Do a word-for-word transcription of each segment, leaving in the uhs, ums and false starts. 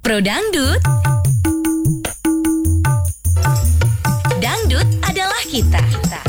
Pro Dangdut. Dangdut adalah kita.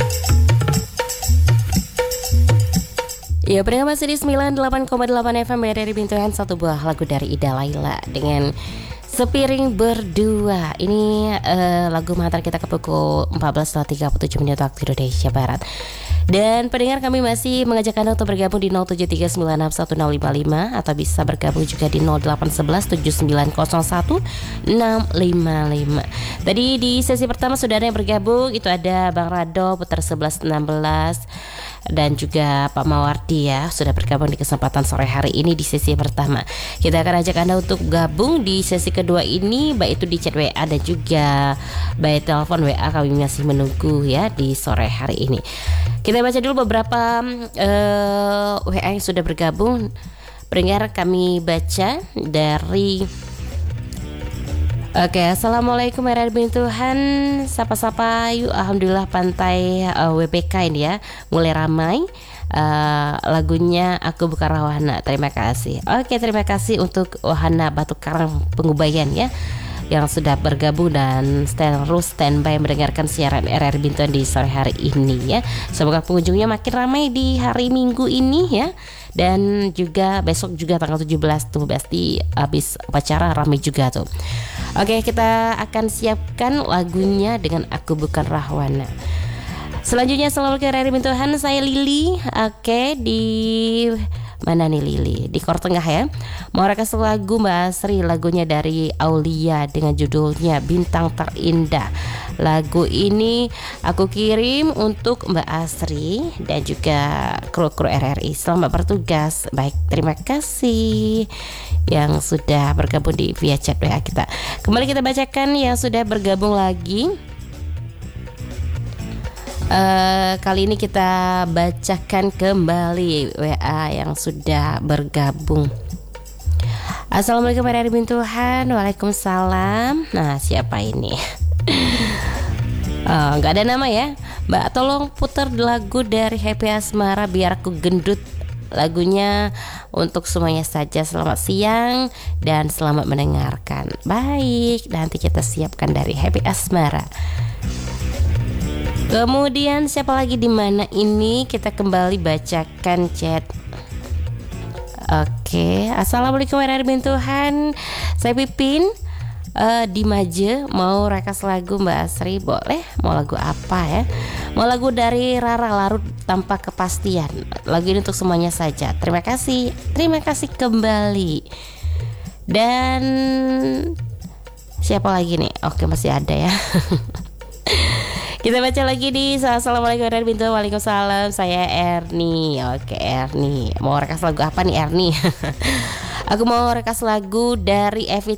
Ya, pendengar masih di sembilan puluh delapan koma delapan F M R R I Bintuhan. Satu buah lagu dari Ida Laila dengan Sepiring Berdua. Ini uh, lagu mengantar kita ke pukul empat belas lewat tiga puluh tujuh menit waktu Indonesia Barat. Dan pendengar, kami masih mengajak Anda untuk bergabung di nol tujuh tiga sembilan enam satu nol lima lima atau bisa bergabung juga di nol delapan satu satu tujuh sembilan nol satu enam lima lima. Tadi di sesi pertama sudah ada yang bergabung, itu ada Bang Rado putar sebelas enam belas dan juga Pak Mawardi ya, sudah bergabung di kesempatan sore hari ini di sesi pertama. Kita akan ajak Anda untuk gabung di sesi kedua ini, baik itu di chat W A dan juga baik telepon W A. Kami masih menunggu ya di sore hari ini. Kita baca dulu beberapa uh, W A yang sudah bergabung. Pendengar, kami baca dari Oke, Assalamualaikum R R Bintuhan. Sapa-sapa yuk. Alhamdulillah pantai uh, W P K ini ya mulai ramai. uh, Lagunya Aku Bukan Rahwana. Terima kasih. Oke, terima kasih untuk Wahana Batu Karang Pengubayan ya, yang sudah bergabung dan terus standby mendengarkan siaran R R Bintuan di sore hari ini ya. Semoga pengunjungnya makin ramai di hari Minggu ini ya. Dan juga besok juga tanggal tujuh belas tuh pasti habis upacara ramai juga tuh. Oke, kita akan siapkan lagunya dengan Aku Bukan Rahwana. Selanjutnya Assalamualaikum R R Bintuhan, saya Lili. Oke, di mana nih Lili? Di Kor Tengah ya. Mau request lagu Mbak Asri, lagunya dari Aulia dengan judulnya Bintang Terindah. Lagu ini aku kirim untuk Mbak Asri dan juga kru-kru R R I. Selamat bertugas. Baik, terima kasih yang sudah bergabung di via chat W A kita. Kembali kita bacakan yang sudah bergabung lagi. Uh, kali ini kita bacakan kembali W A yang sudah bergabung. Assalamualaikum R R Bintuhan. Waalaikumsalam. Nah, siapa ini? Oh, nggak ada nama ya. Mbak, tolong putar lagu dari Happy Asmara Biar Aku Gendut. Lagunya untuk semuanya saja. Selamat siang dan selamat mendengarkan. Baik, nanti kita siapkan dari Happy Asmara. Kemudian siapa lagi di mana ini? Kita kembali bacakan chat. Oke, Assalamualaikum R R Bintuhan. Saya Pipin uh, di Maje. Mau rekas lagu Mbak Asri, boleh? Mau lagu apa ya? Mau lagu dari Rara Larut Tanpa Kepastian. Lagu ini untuk semuanya saja. Terima kasih. Terima kasih kembali. Dan siapa lagi nih? Oke, masih ada ya. Kita baca lagi di Assalamualaikum R R Bintuhan. Waalaikumsalam. Saya Erni. Oke, Erni. Mau rekas lagu apa nih Erni? Aku mau rekas lagu dari Evi